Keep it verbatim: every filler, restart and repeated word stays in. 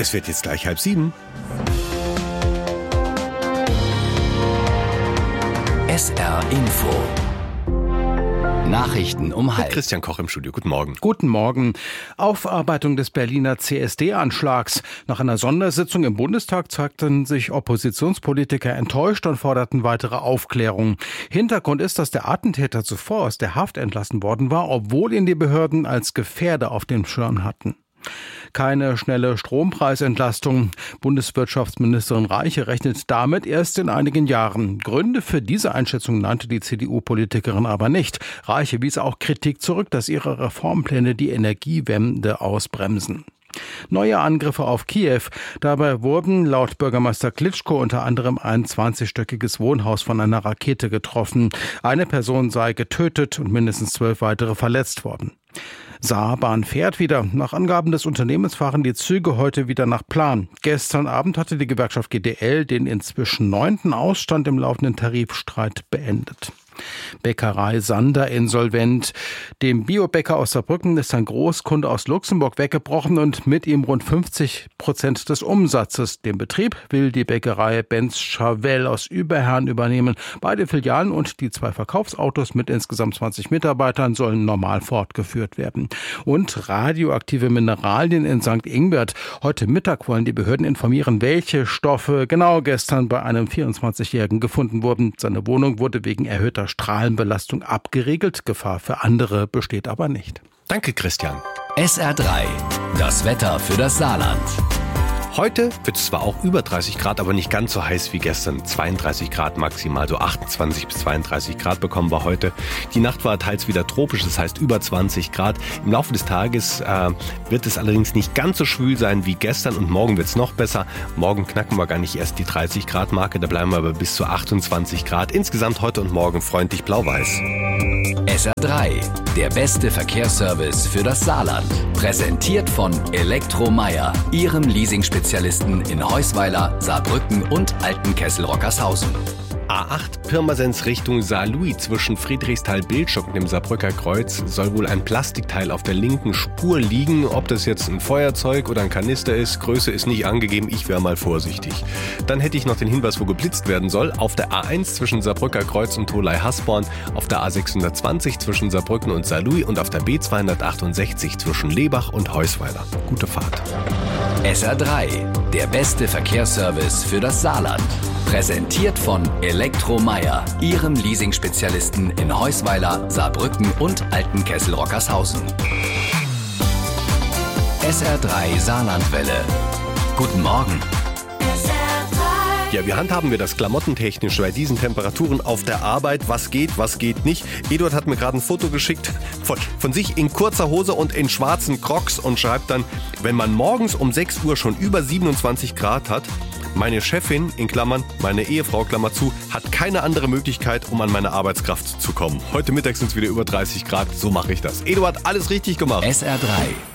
Es wird jetzt gleich halb sieben. S R Info. Nachrichten um halb. Christian Koch im Studio. Guten Morgen. Guten Morgen. Aufarbeitung des Berliner C S D-Anschlags. Nach einer Sondersitzung im Bundestag zeigten sich Oppositionspolitiker enttäuscht und forderten weitere Aufklärung. Hintergrund ist, dass der Attentäter zuvor aus der Haft entlassen worden war, obwohl ihn die Behörden als Gefährder auf dem Schirm hatten. Keine schnelle Strompreisentlastung. Bundeswirtschaftsministerin Reiche rechnet damit erst in einigen Jahren. Gründe für diese Einschätzung nannte die C D U-Politikerin aber nicht. Reiche wies auch Kritik zurück, dass ihre Reformpläne die Energiewende ausbremsen. Neue Angriffe auf Kiew. Dabei wurden laut Bürgermeister Klitschko unter anderem ein zwanzigstöckiges Wohnhaus von einer Rakete getroffen. Eine Person sei getötet und mindestens zwölf weitere verletzt worden. Saarbahn fährt wieder. Nach Angaben des Unternehmens fahren die Züge heute wieder nach Plan. Gestern Abend hatte die Gewerkschaft G D L den inzwischen neunten Ausstand im laufenden Tarifstreit beendet. Bäckerei Sander insolvent. Dem Biobäcker aus Saarbrücken ist ein Großkunde aus Luxemburg weggebrochen und mit ihm rund fünfzig Prozent des Umsatzes. Den Betrieb will die Bäckerei Benz Chavel aus Überherrn übernehmen. Beide Filialen und die zwei Verkaufsautos mit insgesamt zwanzig Mitarbeitern sollen normal fortgeführt werden. Und radioaktive Mineralien in Sankt Ingbert. Heute Mittag wollen die Behörden informieren, welche Stoffe genau gestern bei einem vierundzwanzigjährigen gefunden wurden. Seine Wohnung wurde wegen erhöhter Strahlenbelastung abgeriegelt. Gefahr für andere besteht aber nicht. Danke, Christian. S R drei. Das Wetter für das Saarland. Heute wird es zwar auch über dreißig Grad, aber nicht ganz so heiß wie gestern. zweiunddreißig Grad maximal, so achtundzwanzig bis zweiunddreißig Grad bekommen wir heute. Die Nacht war teils wieder tropisch, das heißt über zwanzig Grad. Im Laufe des Tages äh, wird es allerdings nicht ganz so schwül sein wie gestern und morgen wird es noch besser. Morgen knacken wir gar nicht erst die dreißig Grad Marke, da bleiben wir aber bis zu achtundzwanzig Grad. Insgesamt heute und morgen freundlich blau-weiß. S R drei. Der beste Verkehrsservice für das Saarland. Präsentiert von Elektromeier, Ihrem Leasing-Spezialisten in Heusweiler, Saarbrücken und Altenkessel-Rockershausen. A acht Pirmasens Richtung Saarlouis zwischen Friedrichsthal-Bildstock und dem Saarbrücker Kreuz soll wohl ein Plastikteil auf der linken Spur liegen. Ob das jetzt ein Feuerzeug oder ein Kanister ist, Größe ist nicht angegeben, ich wäre mal vorsichtig. Dann hätte ich noch den Hinweis, wo geblitzt werden soll. Auf der A eins zwischen Saarbrücker Kreuz und Tholey-Hasborn, auf der A sechshundertzwanzig zwischen Saarbrücken und Saarlouis und auf der B zweihundertachtundsechzig zwischen Lebach und Heusweiler. Gute Fahrt. S R drei. Der beste Verkehrsservice für das Saarland. Präsentiert von Elektromeier, Ihrem Leasing-Spezialisten in Heusweiler, Saarbrücken und Altenkessel-Rockershausen. S R drei Saarlandwelle. Guten Morgen. Ja, wie handhaben wir das klamottentechnisch bei diesen Temperaturen auf der Arbeit? Was geht, was geht nicht? Eduard hat mir gerade ein Foto geschickt von, von sich in kurzer Hose und in schwarzen Crocs und schreibt dann, wenn man morgens um sechs Uhr schon über siebenundzwanzig Grad hat, meine Chefin, in Klammern, meine Ehefrau, Klammer zu, hat keine andere Möglichkeit, um an meine Arbeitskraft zu kommen. Heute Mittag sind es wieder über dreißig Grad, so mache ich das. Eduard, alles richtig gemacht. S R drei.